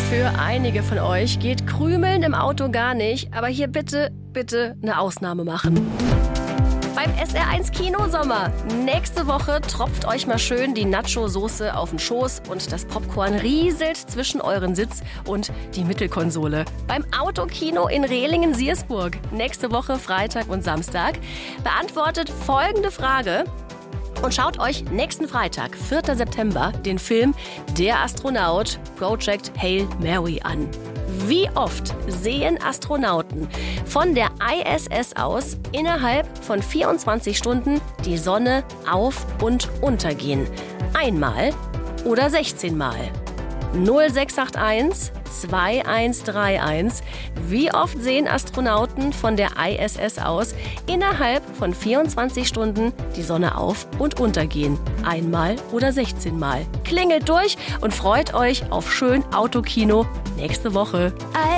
Für einige von euch geht Krümeln im Auto gar nicht, aber hier bitte eine Ausnahme machen. Beim SR1 Kinosommer. Nächste Woche tropft euch mal schön die Nacho-Soße auf den Schoß und das Popcorn rieselt zwischen euren Sitz und die Mittelkonsole. Beim Autokino in Rehlingen-Siersburg. Nächste Woche Freitag und Samstag. Beantwortet folgende Frage und schaut euch nächsten Freitag, 4. September, den Film Der Astronaut Project Hail Mary an. Wie oft sehen Astronauten von der ISS aus innerhalb von 24 Stunden die Sonne auf- und untergehen? Einmal oder 16 Mal? 0681 2131. Wie oft sehen Astronauten von der ISS aus innerhalb von 24 Stunden die Sonne auf- und untergehen? Einmal oder 16 Mal? Klingelt durch und freut euch auf schön Autokino nächste Woche.